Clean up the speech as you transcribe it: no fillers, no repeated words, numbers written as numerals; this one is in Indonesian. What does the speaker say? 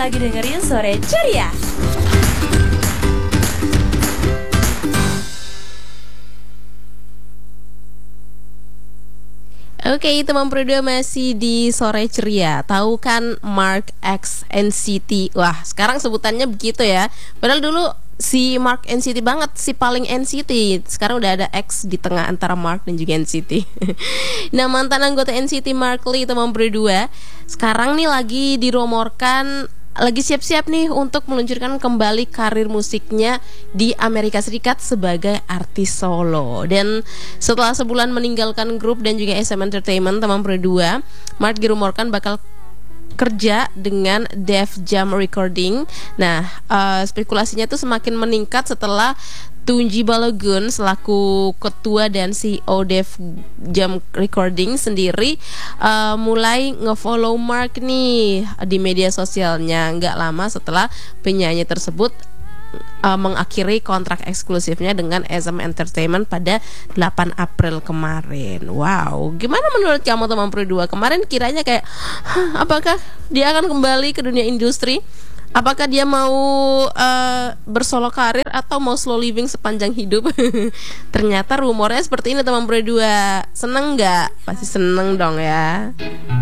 lagi dengerin Sore Ceria. Oke, teman Pro2 masih di Sore Ceria. Tahu kan Mark X NCT? Wah, sekarang sebutannya begitu ya. Padahal dulu si Mark NCT banget, si paling NCT. Sekarang udah ada X di tengah antara Mark dan juga NCT. Nah, mantan anggota NCT Mark Lee, teman Pro2, sekarang nih lagi dirumorkan lagi siap-siap nih untuk meluncurkan kembali karir musiknya di Amerika Serikat sebagai artis solo. Dan setelah sebulan meninggalkan grup dan juga SM Entertainment, teman Pro2, Mark dirumorkan bakal kerja dengan Def Jam Recording. Nah, spekulasinya tuh semakin meningkat setelah Tunji Balogun selaku ketua dan CEO Def Jam Recording sendiri mulai ngefollow Mark nih di media sosialnya nggak lama setelah penyanyi tersebut mengakhiri kontrak eksklusifnya dengan SM Entertainment pada 8 April kemarin. Wow, gimana menurut kamu teman Pro2? Kemarin kiranya kayak, apakah dia akan kembali ke dunia industri? Apakah dia mau bersolo karir atau mau slow living sepanjang hidup? Ternyata rumornya seperti ini teman Pro2. Seneng nggak? Pasti seneng dong ya.